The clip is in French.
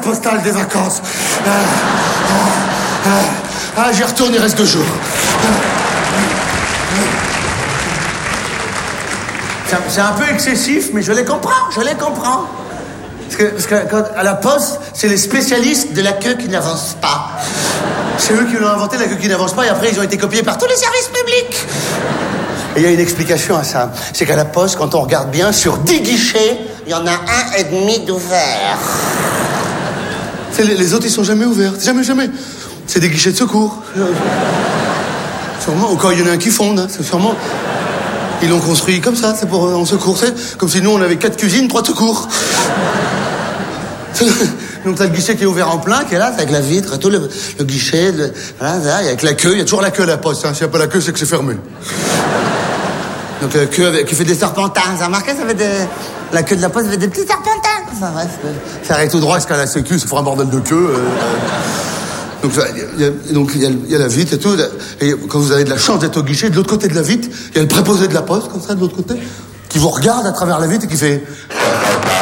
postale des vacances. J'y retourne, il reste 2 jours. C'est un peu excessif, mais je les comprends. Parce que quand, à la poste, c'est les spécialistes de la queue qui n'avancent pas. C'est eux qui l'ont inventé, la queue qui n'avance pas, et après ils ont été copiés par tous les services publics. Et il y a une explication à ça. C'est qu'à la poste, quand on regarde bien, sur 10 guichets, il y en a 1,5 d'ouverts. Les autres, ils sont jamais ouverts. Jamais. C'est des guichets de secours. Sûrement, ou quand il y en a un qui fonde, c'est sûrement... Ils l'ont construit comme ça, c'est pour en secours. C'est comme si nous, on avait 4 cuisines, 3 secours. Donc t'as le guichet qui est ouvert en plein, qui est là, avec la vitre, tout le guichet, voilà, avec la queue. Il y a toujours la queue à la poste. S'il n'y a pas la queue, c'est que c'est fermé. Donc la queue qui fait des serpentins. Vous avez remarqué, ça fait la queue de la poste, ça fait des petits serpentins. Enfin bref, ça arrête tout droit jusqu'à la sécu, ça fera un bordel de queue. Donc il y a la vitre et tout. Et quand vous avez de la chance d'être au guichet, de l'autre côté de la vitre, il y a le préposé de la poste, comme ça, de l'autre côté, qui vous regarde à travers la vitre et qui fait...